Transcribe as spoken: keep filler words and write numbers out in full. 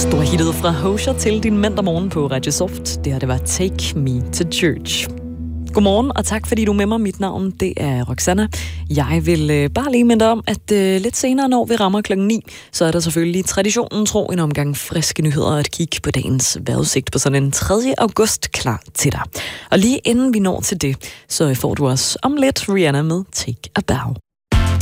Stor hittet fra Hozier til din mandag morgen på Radio Soft. Det her, det var Take Me to Church. Godmorgen, og tak fordi du er med mig. Mit navn, det er Roxanna. Jeg vil øh, bare lige minde dig om, at øh, lidt senere, når vi rammer klokken ni, så er der selvfølgelig traditionen tro en omgang friske nyheder at kigge på dagens vejrudsigt på sådan en tredje august klar til dig. Og lige inden vi når til det, så får du også om lidt Rihanna med Take a Bow.